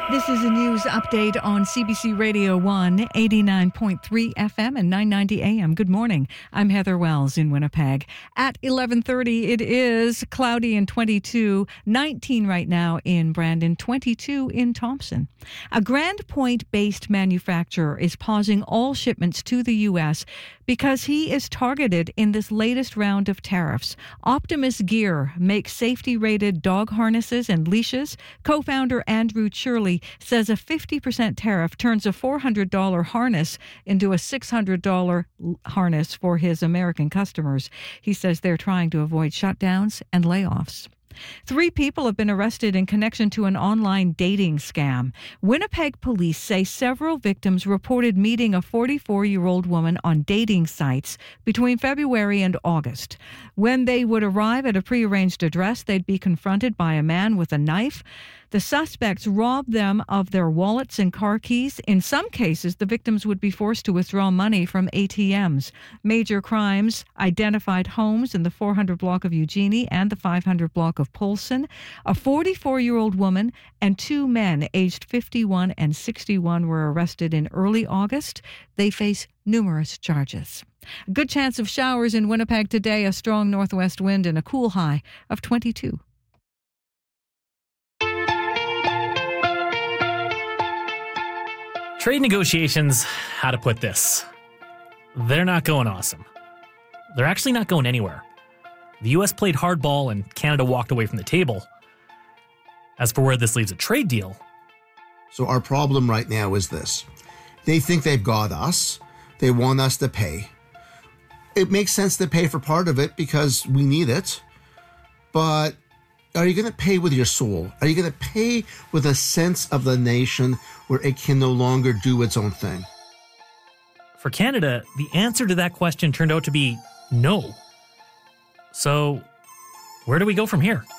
This is a news update on CBC Radio 1, 89.3 FM and 990 AM. Good morning. I'm Heather Wells in Winnipeg. At 11:30, it is cloudy and 22, 19 right now in Brandon, 22 in Thompson. A Grand Point-based manufacturer is pausing all shipments to the U.S. because he is targeted in this latest round of tariffs. Optimus Gear makes safety-rated dog harnesses and leashes. Co-founder Andrew Churley says a 50% tariff turns a $400 harness into a $600 harness for his American customers. He says they're trying to avoid shutdowns and layoffs. 3 people have been arrested in connection to an online dating scam. Winnipeg police say several victims reported meeting a 44-year-old woman on dating sites between February and August. When they would arrive at a prearranged address, they'd be confronted by a man with a knife. The suspects robbed them of their wallets and car keys. In some cases, the victims would be forced to withdraw money from ATMs. Major crimes identified homes in the 400 block of Eugenie and the 500 block of Polson. A 44-year-old woman and 2 men aged 51 and 61 were arrested in early August. They face numerous charges. A good chance of showers in Winnipeg today, a strong northwest wind and a cool high of 22. Trade negotiations, how to put this, they're not going awesome. They're actually not going anywhere. The U.S. played hardball and Canada walked away from the table. As for where this leaves a trade deal... So our problem right now is this. They think they've got us. They want us to pay. It makes sense to pay for part of it because we need it. But are you going to pay with your soul? Are you going to pay with a sense of the nation where it can no longer do its own thing? For Canada, the answer to that question turned out to be no. So, where do we go from here?